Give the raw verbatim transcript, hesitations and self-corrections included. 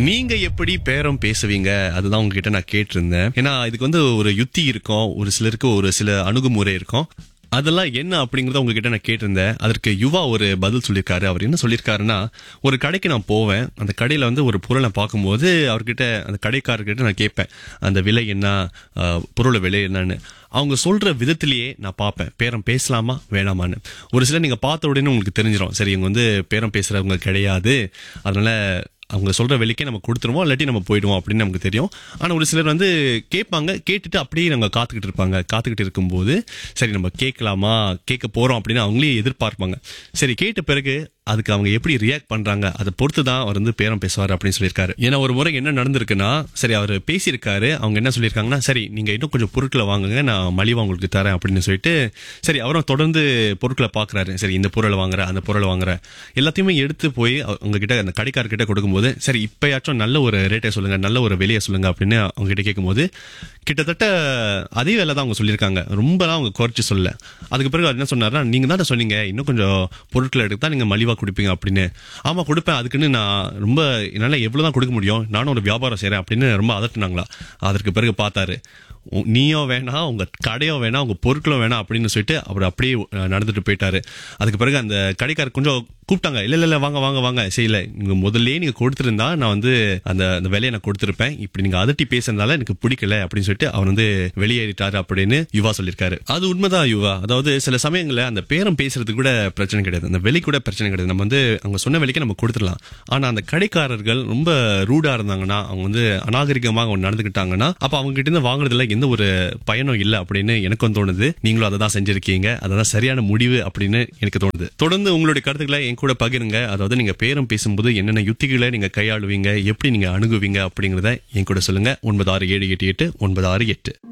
நீங்க எப்படி பேரம் பேசுவீங்க? அதுதான் உங்ககிட்ட நான் கேட்டிருந்தேன். ஏன்னா இதுக்கு வந்து ஒரு யுத்தி இருக்கும், ஒரு சிலருக்கு ஒரு சில அணுகுமுறை இருக்கும். அதெல்லாம் என்ன அப்படிங்கறத உங்ககிட்ட நான் கேட்டிருந்தேன். அதற்கு யுவா ஒரு பதில் சொல்லியிருக்காரு. அவர் என்ன சொல்லியிருக்காருன்னா, ஒரு கடைக்கு நான் போவேன். அந்த கடையில வந்து ஒரு பொருளை பார்க்கும்போது அவர்கிட்ட, அந்த கடைக்காரர்கிட்ட நான் கேட்பேன், அந்த விலை என்ன, அஹ், பொருளை விலை என்னன்னு. அவங்க சொல்ற விதத்திலேயே நான் பார்ப்பேன், பேரம் பேசலாமா வேணாமான்னு. ஒரு சிலர் நீங்க பார்த்த உடனே உங்களுக்கு தெரிஞ்சிடும், சரி இவங்க வந்து பேரம் பேசுறவங்க கிடையாது, அதனால அவங்க சொல்ற விலைக்கே நம்ம கொடுத்துருவோம், இல்லாட்டி நம்ம போயிடுவோம் அப்படின்னு நமக்கு தெரியும். ஆனா ஒரு சிலர் வந்து கேட்பாங்க, கேட்டுட்டு அப்படியே நம்ம காத்துக்கிட்டு இருப்பாங்க. காத்துக்கிட்டு இருக்கும்போது சரி நம்ம கேட்கலாமா, கேட்க போறோம் அப்படின்னு அவங்களே எதிர்பார்ப்பாங்க. சரி கேட்ட பிறகு அதுக்கு அவங்க எப்படி ரியாக்ட் பண்றாங்க அதை பொறுத்து தான் அவர் வந்து பேரம் பேசுவார் அப்படின்னு சொல்லியிருக்காரு. ஏன்னா ஒரு முறை என்ன நடந்திருக்குன்னா, சரி அவர் பேசியிருக்காரு, அவங்க என்ன சொல்லியிருக்காங்கன்னா, சரி நீங்க இன்னும் கொஞ்சம் பொருட்களை வாங்குங்க, நான் மலிவா உங்களுக்கு தரேன் அப்படின்னு சொல்லிட்டு, சரி அவரும் தொடர்ந்து பொருட்களை பாக்குறாரு. சரி இந்த பொருளை வாங்குற, அந்த பொருளை வாங்குற, எல்லாத்தையுமே எடுத்து போய் அவங்க கிட்ட, அந்த கடைக்காரர்கிட்ட கொடுக்கும்போது, சரி இப்பயாச்சும் நல்ல ஒரு ரேட்டை சொல்லுங்க, நல்ல ஒரு விலையை சொல்லுங்க அப்படின்னு அவங்க கிட்ட கேட்கும்போது, கிட்டத்தட்ட அதே வேலை தான் அவங்க சொல்லியிருக்காங்க. ரொம்பலாம் அவங்க குறைச்சு சொல்ல. அதுக்கு பிறகு அவர் என்ன சொன்னார்னா, நீங்க தான் சொன்னீங்க இன்னும் கொஞ்சம் பொருட்களை எடுத்தா நீங்க மலிவா கொடுப்பீங்க அப்படின்னு. ஆமா கொடுப்பேன், அதுக்குன்னு நான் ரொம்ப என்னால எவ்வளவுதான் கொடுக்க முடியும், நானும் ஒரு வியாபாரம் செய்யறேன் அப்படின்னு ரொம்ப அதட்டினாங்களா. அதற்கு பிறகு பார்த்தாரு, நீயும் வேணாம், உங்க கடையும் வேணாம், உங்க பொருட்களும் வேணாம் அப்படின்னு சொல்லிட்டு அவர் அப்படியே நடந்துட்டு போயிட்டாரு. அதுக்கு பிறகு அந்த கடைக்காரர் கொஞ்சம் கூப்பிட்டாங்க, இல்ல இல்ல இல்ல வாங்க வாங்க வாங்க, செய்யல நீங்க முதல்ல நீங்க கொடுத்திருந்தா நான் வந்து அந்த அந்த விலையை நான் கொடுத்திருப்பேன், இப்படி நீங்க அதட்டி பேசுறதுனால எனக்கு பிடிக்கல அப்படின்னு சொல்லிட்டு அவர் வந்து வெளியேறிட்டாரு அப்படின்னு யுவா சொல்லியிருக்காரு. அது உண்மைதான் யுவா. அதாவது சில சமயங்கள்ல அந்த பேரம் பேசுறதுக்கு கூட பிரச்சனை கிடையாது, அந்த விலை கூட பிரச்சனை கிடையாது. நம்ம வந்து அவங்க சொன்ன விலைக்கு நம்ம கொடுத்துடலாம். ஆனா அந்த கடைக்காரர்கள் ரொம்ப ரூடா இருந்தாங்கன்னா, அவங்க வந்து அநாகரிகமாக அவங்க நடந்துக்கிட்டாங்கன்னா, அப்ப அவங்க கிட்ட இருந்து வாங்குறதுல எந்த ஒரு பயனும் இல்லை அப்படின்னு எனக்கும் தோணுது. நீங்களும் அதை தான் செஞ்சிருக்கீங்க, அதான் சரியான முடிவு அப்படின்னு எனக்கு தோணுது. தொடர்ந்து உங்களுடைய கருத்துக்களை என் கூட பகிருங்க. அதாவது நீங்க பேரம் பேசும்போது என்னென்ன யுத்திகளை நீங்க கையாளுவீங்க, எப்படி நீங்க அணுகுவீங்க அப்படிங்கறத என் கூட சொல்லுங்க. ஒன்பது ஆறு ஏழு எட்டு எட்டு ஒன்பது ஆறு எட்டு.